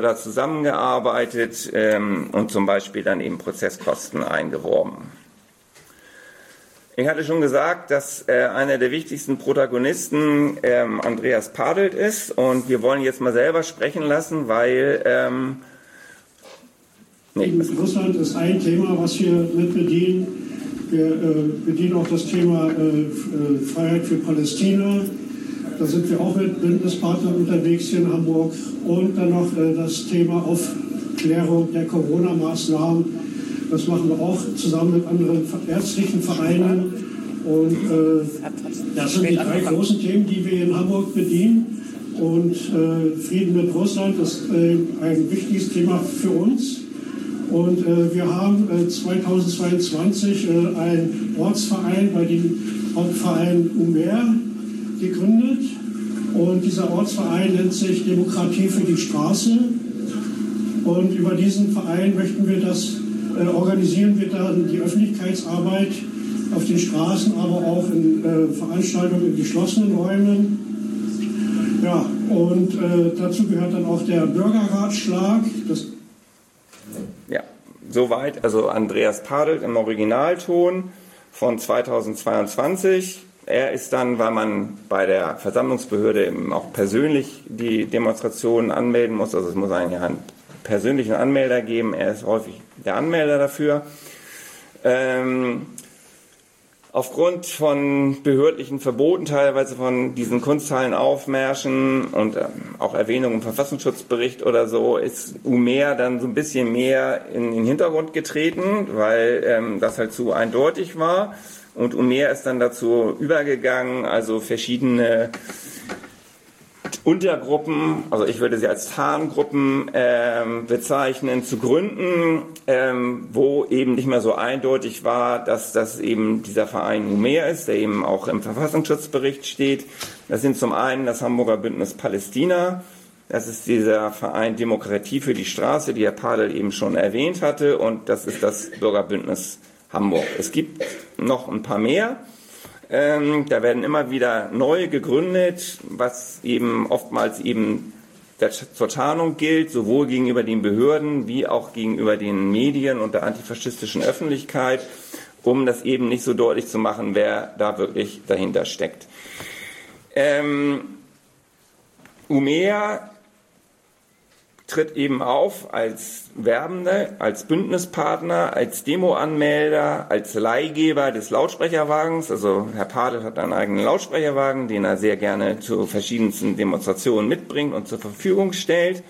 da zusammengearbeitet und zum Beispiel dann eben Prozesskosten eingeworben. Ich hatte schon gesagt, dass einer der wichtigsten Protagonisten Andreas Padelt ist, und wir wollen jetzt mal selber sprechen lassen, weil Russland ist ein Thema, was wir mit bedienen. Wir bedienen auch das Thema Freiheit für Palästina. Da sind wir auch mit Bündnispartnern unterwegs hier in Hamburg. Und dann noch das Thema Aufklärung der Corona-Maßnahmen. Das machen wir auch zusammen mit anderen ärztlichen Vereinen. Und das sind die drei großen Themen, die wir in Hamburg bedienen. Und Frieden mit Russland ist ein wichtiges Thema für uns. Und wir haben 2022 einen Ortsverein bei dem Hauptverein Umer gegründet. Und dieser Ortsverein nennt sich Demokratie für die Straße. Und über diesen Verein organisieren wir dann die Öffentlichkeitsarbeit auf den Straßen, aber auch in Veranstaltungen in geschlossenen Räumen. Ja, und dazu gehört dann auch der Bürgerratschlag. Ja, soweit also Andreas Padelt im Originalton von 2022. Er ist dann, weil man bei der Versammlungsbehörde eben auch persönlich die Demonstrationen anmelden muss, also es muss eigentlich einen persönlichen Anmelder geben, er ist häufig der Anmelder dafür. Aufgrund von behördlichen Verboten, teilweise von diesen Kunsthallenaufmärschen und auch Erwähnung im Verfassungsschutzbericht oder so, ist Umer dann so ein bisschen mehr in den Hintergrund getreten, weil das halt zu eindeutig war. Und Umer ist dann dazu übergegangen, also verschiedene Untergruppen, also ich würde sie als Tarngruppen bezeichnen, zu gründen, wo eben nicht mehr so eindeutig war, dass das eben dieser Verein Umer ist, der eben auch im Verfassungsschutzbericht steht. Das sind zum einen das Hamburger Bündnis Palästina, das ist dieser Verein Demokratie für die Straße, die Herr Padel eben schon erwähnt hatte, und das ist das Bürgerbündnis Hamburg. Es gibt noch ein paar mehr. Da werden immer wieder neu gegründet, was eben oftmals eben zur Tarnung gilt, sowohl gegenüber den Behörden wie auch gegenüber den Medien und der antifaschistischen Öffentlichkeit, um das eben nicht so deutlich zu machen, wer da wirklich dahinter steckt. Umer tritt eben auf als Werbende, als Bündnispartner, als Demoanmelder, als Leihgeber des Lautsprecherwagens. Also Herr Padel hat einen eigenen Lautsprecherwagen, den er sehr gerne zu verschiedensten Demonstrationen mitbringt und zur Verfügung stellt.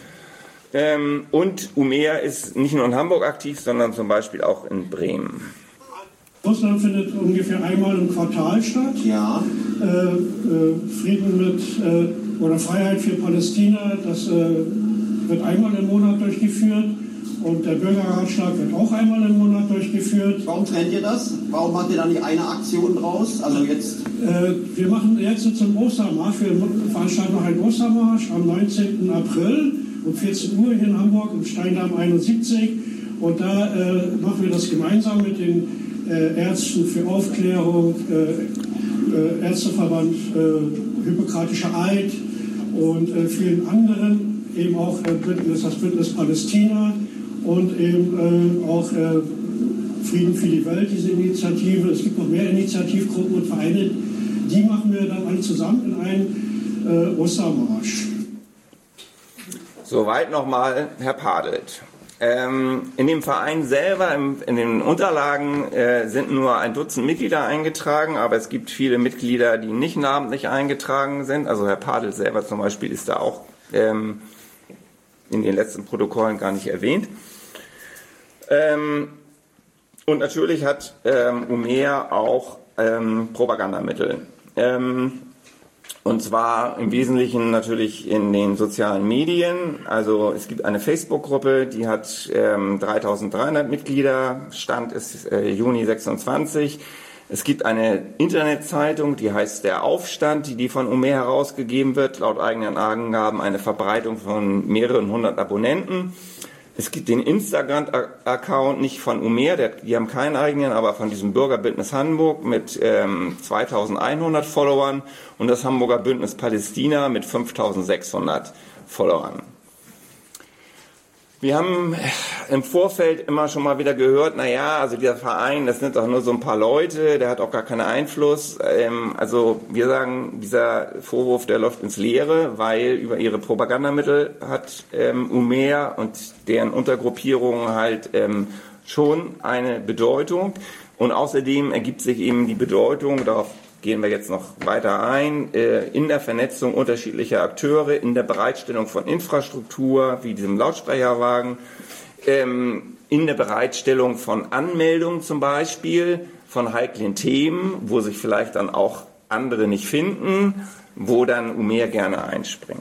Und Umer ist nicht nur in Hamburg aktiv, sondern zum Beispiel auch in Bremen. Russland findet ungefähr einmal im Quartal statt. Ja. Frieden oder Freiheit für Palästina, das wird einmal im Monat durchgeführt, und der Bürgerratschlag wird auch einmal im Monat durchgeführt. Warum trennt ihr das? Warum macht ihr da nicht eine Aktion draus? Also jetzt? Wir machen jetzt zum Ostermarsch, wir veranstalten noch einen Ostermarsch am 19. April um 14 Uhr hier in Hamburg im Steindamm 71, und da machen wir das gemeinsam mit den Ärzten für Aufklärung, Ärzteverband, Hippokratischer Eid und vielen anderen, eben auch das Bündnis Palästina und eben auch Frieden für die Welt, diese Initiative. Es gibt noch mehr Initiativgruppen und Vereine, die machen wir dann alle zusammen in einen Ostermarsch. Soweit nochmal Herr Padelt. In dem Verein selber, in den Unterlagen sind nur ein Dutzend Mitglieder eingetragen, aber es gibt viele Mitglieder, die nicht namentlich eingetragen sind. Also Herr Padel selber zum Beispiel ist da auch in den letzten Protokollen gar nicht erwähnt. Und natürlich hat Umer auch Propagandamittel. Und zwar im Wesentlichen natürlich in den sozialen Medien. Also es gibt eine Facebook-Gruppe, die hat 3300 Mitglieder, Stand ist Juni 26. Es gibt eine Internetzeitung, die heißt Der Aufstand, die von Umer herausgegeben wird, laut eigenen Angaben eine Verbreitung von mehreren hundert Abonnenten. Es gibt den Instagram-Account nicht von Umer, die haben keinen eigenen, aber von diesem Bürgerbündnis Hamburg mit 2100 Followern und das Hamburger Bündnis Palästina mit 5600 Followern. Wir haben im Vorfeld immer schon mal wieder gehört, naja, also dieser Verein, das sind doch nur so ein paar Leute, der hat auch gar keinen Einfluss. Also wir sagen, dieser Vorwurf, der läuft ins Leere, weil über ihre Propagandamittel hat UMER und deren Untergruppierungen halt schon eine Bedeutung. Und außerdem ergibt sich eben die Bedeutung, darauf gehen wir jetzt noch weiter ein, in der Vernetzung unterschiedlicher Akteure, in der Bereitstellung von Infrastruktur, wie diesem Lautsprecherwagen, in der Bereitstellung von Anmeldungen zum Beispiel, von heiklen Themen, wo sich vielleicht dann auch andere nicht finden, wo dann UMER gerne einspringt.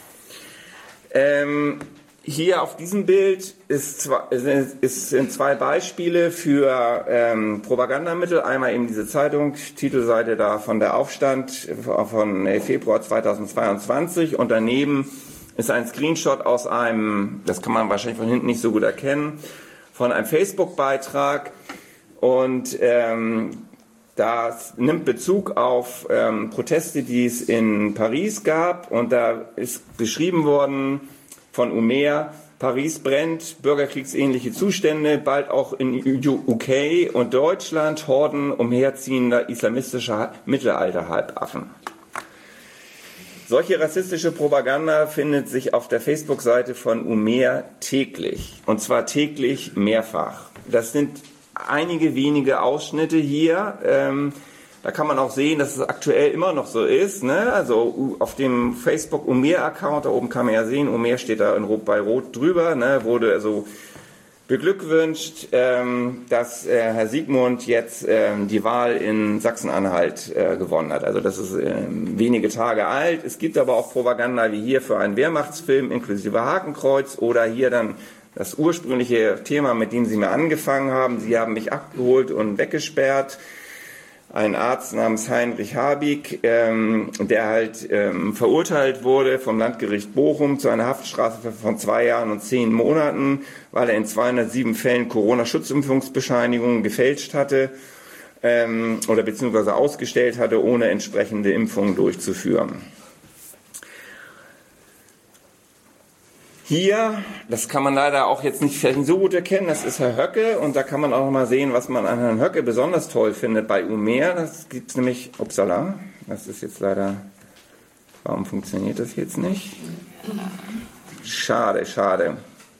Hier auf diesem Bild sind zwei Beispiele für Propagandamittel. Einmal eben diese Zeitung, Titelseite da von der Aufstand von Februar 2022 und daneben ist ein Screenshot aus einem, das kann man wahrscheinlich von hinten nicht so gut erkennen, von einem Facebook-Beitrag und das nimmt Bezug auf Proteste, die es in Paris gab und da ist beschrieben worden, von UMER, Paris brennt, bürgerkriegsähnliche Zustände, bald auch in UK und Deutschland, Horden umherziehender islamistischer Mittelalter-Halbaffen. Solche rassistische Propaganda findet sich auf der Facebook-Seite von UMER täglich, und zwar täglich mehrfach. Das sind einige wenige Ausschnitte hier. Da kann man auch sehen, dass es aktuell immer noch so ist. Ne? Also auf dem Facebook UMER-Account, da oben kann man ja sehen, UMER steht da bei Rot drüber, ne? Wurde also beglückwünscht, dass Herr Siegmund jetzt die Wahl in Sachsen-Anhalt gewonnen hat. Also das ist wenige Tage alt. Es gibt aber auch Propaganda wie hier für einen Wehrmachtsfilm inklusive Hakenkreuz oder hier dann das ursprüngliche Thema, mit dem Sie mir angefangen haben. Sie haben mich abgeholt und weggesperrt. Ein Arzt namens Heinrich Habig, der halt verurteilt wurde vom Landgericht Bochum zu einer Haftstrafe von 2 Jahren und 10 Monaten, weil er in 207 Fällen Corona-Schutzimpfungsbescheinigungen gefälscht hatte oder beziehungsweise ausgestellt hatte, ohne entsprechende Impfungen durchzuführen. Hier, das kann man leider auch jetzt nicht so gut erkennen, das ist Herr Höcke und da kann man auch noch mal sehen, was man an Herrn Höcke besonders toll findet bei UMER. Das gibt es nämlich, upsala, das ist jetzt leider, warum funktioniert das jetzt nicht? Schade, schade.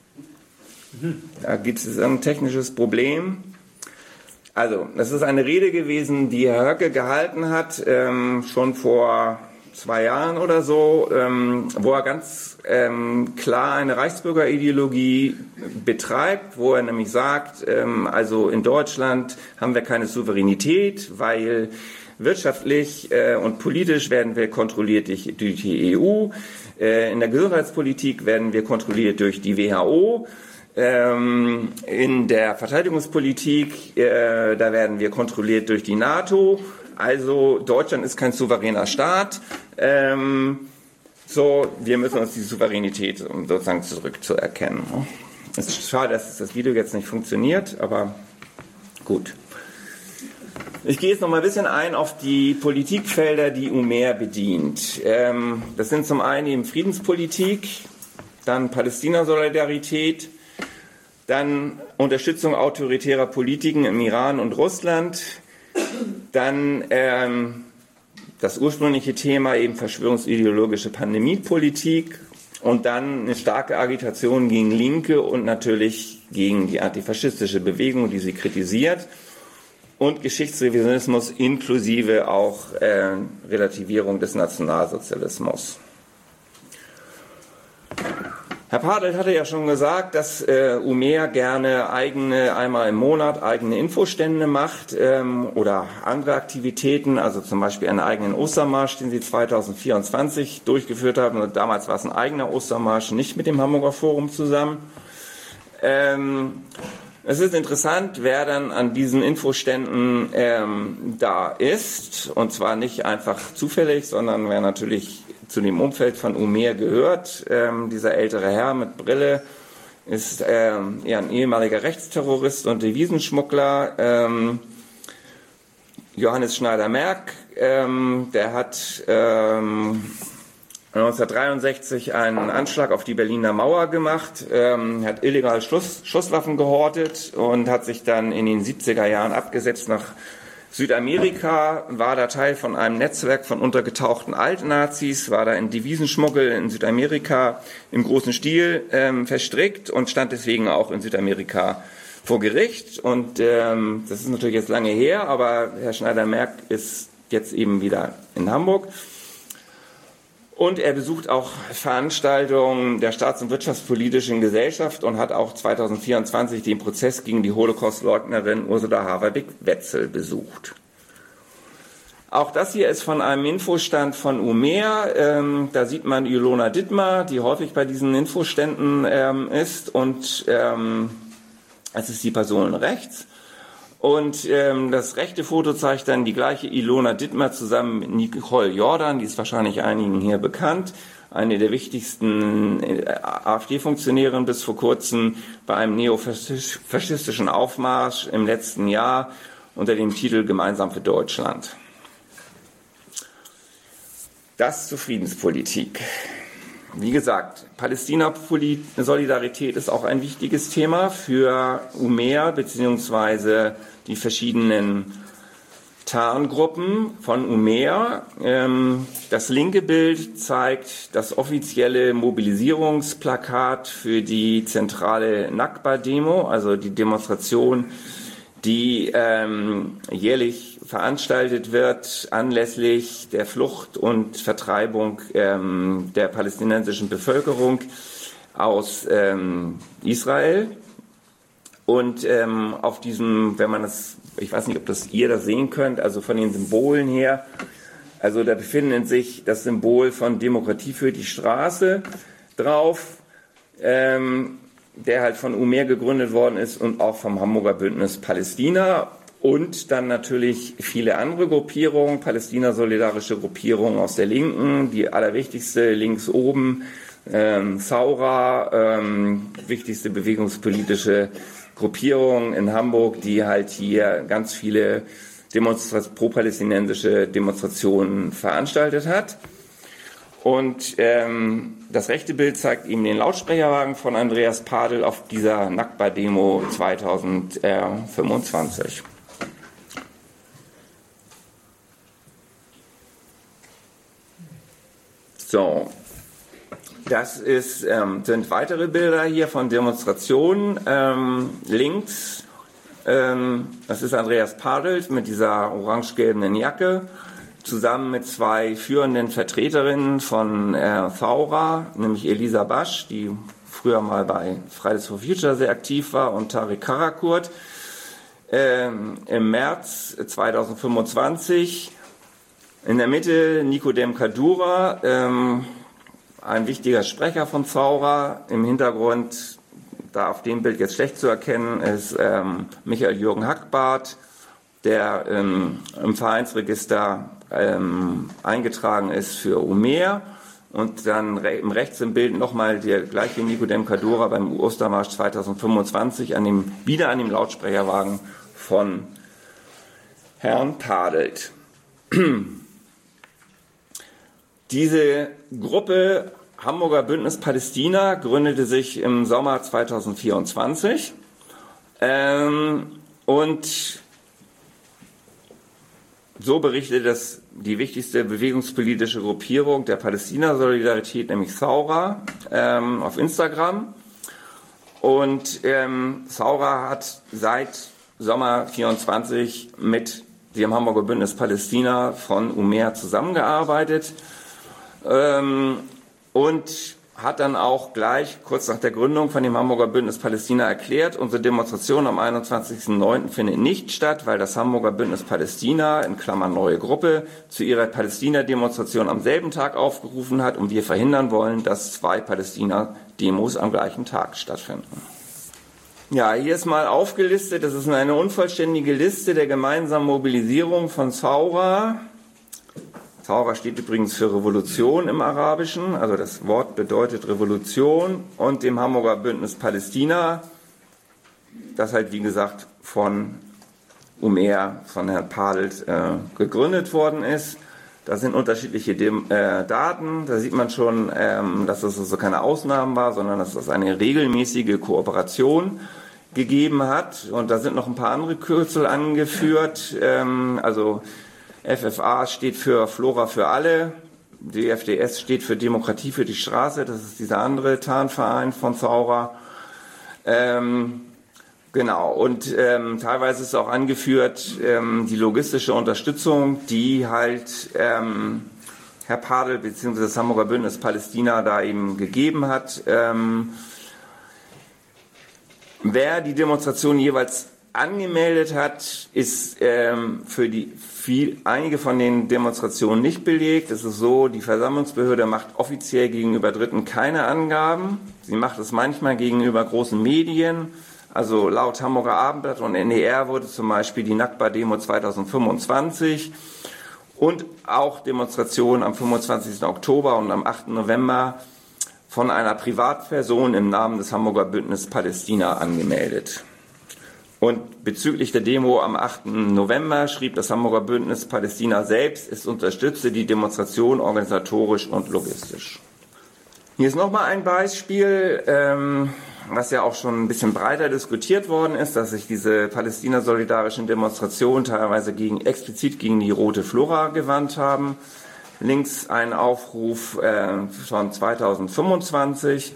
Da gibt es ein technisches Problem. Also, das ist eine Rede gewesen, die Herr Höcke gehalten hat, schon vor 2 Jahren oder so, wo er ganz klar eine Reichsbürgerideologie betreibt, wo er nämlich sagt, also in Deutschland haben wir keine Souveränität, weil wirtschaftlich und politisch werden wir kontrolliert durch die EU, in der Gesundheitspolitik werden wir kontrolliert durch die WHO, in der Verteidigungspolitik, da werden wir kontrolliert durch die NATO. Also Deutschland ist kein souveräner Staat. Wir müssen uns die Souveränität sozusagen zurückzuerkennen. Es ist schade, dass das Video jetzt nicht funktioniert, aber gut. Ich gehe jetzt noch mal ein bisschen ein auf die Politikfelder, die UMER bedient. Das sind zum einen eben Friedenspolitik, dann Palästina-Solidarität, dann Unterstützung autoritärer Politiken im Iran und Russland, dann das ursprüngliche Thema eben verschwörungsideologische Pandemiepolitik und dann eine starke Agitation gegen Linke und natürlich gegen die antifaschistische Bewegung, die sie kritisiert und Geschichtsrevisionismus inklusive auch Relativierung des Nationalsozialismus. Herr Padelt hatte ja schon gesagt, dass UMER gerne einmal im Monat eigene Infostände macht oder andere Aktivitäten, also zum Beispiel einen eigenen Ostermarsch, den sie 2024 durchgeführt haben. Und damals war es ein eigener Ostermarsch, nicht mit dem Hamburger Forum zusammen. Es ist interessant, wer dann an diesen Infoständen da ist, und zwar nicht einfach zufällig, sondern wer natürlich zu dem Umfeld von UMER gehört. Dieser ältere Herr mit Brille ist eher ein ehemaliger Rechtsterrorist und Devisenschmuggler. Johannes Schneider-Merck, der hat 1963 einen Anschlag auf die Berliner Mauer gemacht, hat illegal Schusswaffen gehortet und hat sich dann in den 70er Jahren abgesetzt nach Südamerika, war da Teil von einem Netzwerk von untergetauchten Altnazis, war da in Devisenschmuggel in Südamerika im großen Stil verstrickt und stand deswegen auch in Südamerika vor Gericht. Und das ist natürlich jetzt lange her, aber Herr Schneider-Merck ist jetzt eben wieder in Hamburg. Und er besucht auch Veranstaltungen der Staats- und Wirtschaftspolitischen Gesellschaft und hat auch 2024 den Prozess gegen die Holocaust-Leugnerin Ursula Haverbeck-Wetzel besucht. Auch das hier ist von einem Infostand von UMER. Da sieht man Ilona Dittmar, die häufig bei diesen Infoständen ist. Und es ist die Person rechts. Und das rechte Foto zeigt dann die gleiche Ilona Dittmar zusammen mit Nicole Jordan, die ist wahrscheinlich einigen hier bekannt, eine der wichtigsten AfD-Funktionärinnen bis vor kurzem bei einem neofaschistischen Aufmarsch im letzten Jahr unter dem Titel Gemeinsam für Deutschland. Das zur Friedenspolitik. Wie gesagt, Palästina-Solidarität ist auch ein wichtiges Thema für UMER bzw. die verschiedenen Tarngruppen von UMER. Das linke Bild zeigt das offizielle Mobilisierungsplakat für die zentrale Nakba-Demo, also die Demonstration, die jährlich veranstaltet wird anlässlich der Flucht und Vertreibung der palästinensischen Bevölkerung aus Israel. Und auf diesem, wenn man das, ich weiß nicht, ob das ihr das sehen könnt, also von den Symbolen her, also da befinden sich das Symbol von Demokratie für die Straße drauf, der halt von UMER gegründet worden ist und auch vom Hamburger Bündnis Palästina. Und dann natürlich viele andere Gruppierungen, Palästina-solidarische Gruppierungen aus der Linken, die allerwichtigste links oben, Saura, wichtigste bewegungspolitische Gruppierung in Hamburg, die halt hier ganz viele pro-palästinensische Demonstrationen veranstaltet hat. Und das rechte Bild zeigt eben den Lautsprecherwagen von Andreas Padel auf dieser Nakba-Demo 2025. So, das sind weitere Bilder hier von Demonstrationen. Links, das ist Andreas Padel mit dieser orange-gelben Jacke, zusammen mit zwei führenden Vertreterinnen von Saura, nämlich Elisa Basch, die früher mal bei Fridays for Future sehr aktiv war, und Tariq Karakurt. Im März 2025 in der Mitte Nicodem Kadura, ein wichtiger Sprecher von Saura. Im Hintergrund, da auf dem Bild jetzt schlecht zu erkennen, ist Michael Jürgen Hackbarth, der im Vereinsregister eingetragen ist für UMER. Und dann rechts im Bild nochmal der gleiche Nicodem Kadura beim Ostermarsch 2025 wieder an dem Lautsprecherwagen von Herrn Padelt. Diese Gruppe Hamburger Bündnis Palästina gründete sich im Sommer 2024 und so berichtet das die wichtigste bewegungspolitische Gruppierung der Palästina-Solidarität, nämlich Saura, auf Instagram. Und Saura hat seit Sommer 24 mit dem Hamburger Bündnis Palästina von UMER zusammengearbeitet und hat dann auch gleich kurz nach der Gründung von dem Hamburger Bündnis Palästina erklärt, unsere Demonstration am 21.09. findet nicht statt, weil das Hamburger Bündnis Palästina, in Klammern neue Gruppe, zu ihrer Palästina-Demonstration am selben Tag aufgerufen hat und wir verhindern wollen, dass zwei Palästina-Demos am gleichen Tag stattfinden. Ja, hier ist mal aufgelistet, das ist eine unvollständige Liste der gemeinsamen Mobilisierung von Saura. Saura steht übrigens für Revolution im Arabischen, also das Wort bedeutet Revolution, und dem Hamburger Bündnis Palästina, das halt wie gesagt von UMER, von Herrn Padelt gegründet worden ist. Da sind unterschiedliche Daten. Da sieht man schon, dass es also keine Ausnahmen war, sondern dass es eine regelmäßige Kooperation gegeben hat. Und da sind noch ein paar andere Kürzel angeführt. Also FFA steht für Flora für alle. DFDS steht für Demokratie für die Straße. Das ist dieser andere Tarnverein von Zaura. Genau, und teilweise ist auch angeführt die logistische Unterstützung, die halt Herr Padel bzw. das Hamburger Bündnis Palästina da eben gegeben hat. Wer die Demonstration jeweils angemeldet hat, ist für einige von den Demonstrationen nicht belegt. Es ist so, die Versammlungsbehörde macht offiziell gegenüber Dritten keine Angaben. Sie macht es manchmal gegenüber großen Medien. Also laut Hamburger Abendblatt und NDR wurde zum Beispiel die Nakba-Demo 2025 und auch Demonstrationen am 25. Oktober und am 8. November von einer Privatperson im Namen des Hamburger Bündnis Palästina angemeldet. Und bezüglich der Demo am 8. November schrieb das Hamburger Bündnis Palästina selbst, es unterstütze die Demonstration organisatorisch und logistisch. Hier ist nochmal ein Beispiel, was ja auch schon ein bisschen breiter diskutiert worden ist, dass sich diese palästina-solidarischen Demonstrationen teilweise explizit gegen die Rote Flora gewandt haben. Links ein Aufruf von 2025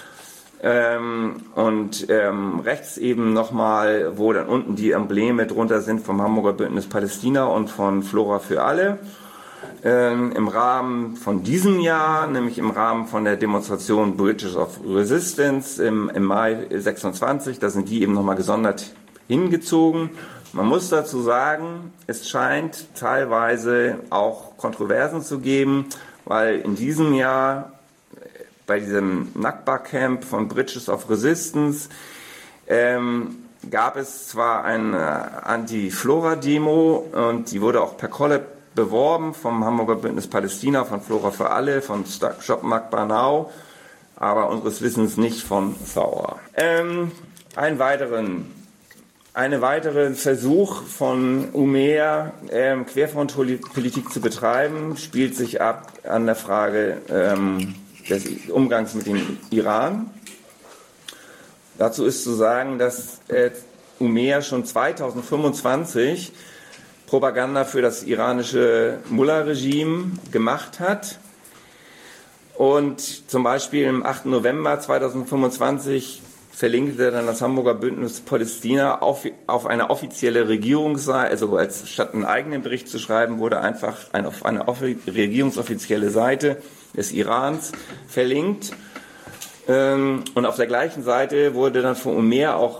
und rechts eben nochmal, wo dann unten die Embleme drunter sind vom Hamburger Bündnis Palästina und von Flora für alle. Im Rahmen von diesem Jahr, nämlich im Rahmen von der Demonstration Bridges of Resistance im Mai 26, da sind die eben nochmal gesondert hingezogen. Man muss dazu sagen, es scheint teilweise auch Kontroversen zu geben, weil in diesem Jahr bei diesem Nakba-Camp von Bridges of Resistance gab es zwar eine Anti-Flora-Demo und die wurde auch per Collab beworben vom Hamburger Bündnis Palästina, von Flora für alle, von Shop Nakba Now, aber unseres Wissens nicht von Zaura. Einen weiteren Versuch von UMEA, Querfrontpolitik zu betreiben, spielt sich ab an der Frage des Umgangs mit dem Iran. Dazu ist zu sagen, dass UMEA schon 2025 Propaganda für das iranische Mullah-Regime gemacht hat. Und zum Beispiel am 8. November 2025 verlinkte dann das Hamburger Bündnis Palästina auf eine offizielle Regierungsseite, also statt einen eigenen Bericht zu schreiben, wurde einfach auf eine regierungsoffizielle Seite des Irans verlinkt. Und auf der gleichen Seite wurde dann von UMEA auch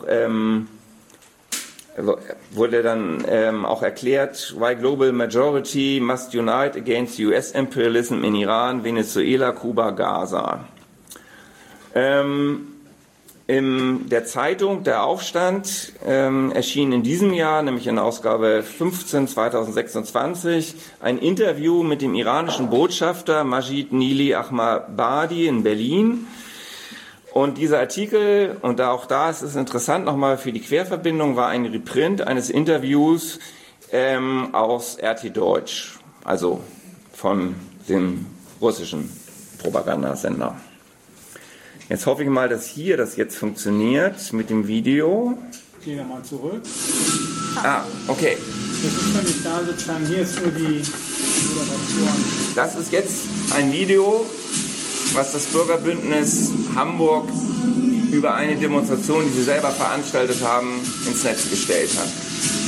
erklärt, why global majority must unite against US imperialism in Iran, Venezuela, Kuba, Gaza. In der Zeitung Der Aufstand erschien in diesem Jahr, nämlich in Ausgabe 15 2026, ein Interview mit dem iranischen Botschafter Majid Nili Ahmabadi in Berlin. Und dieser Artikel, und auch da ist es interessant nochmal für die Querverbindung, war ein Reprint eines Interviews aus RT Deutsch, also von dem russischen Propagandasender. Jetzt hoffe ich mal, dass hier das jetzt funktioniert mit dem Video. Gehen wir mal zurück. Ah, okay. Das ist völlig da sozusagen. Hier ist nur die Moderation. Das ist jetzt ein Video, was das Bürgerbündnis Hamburg über eine Demonstration, die sie selber veranstaltet haben, ins Netz gestellt hat.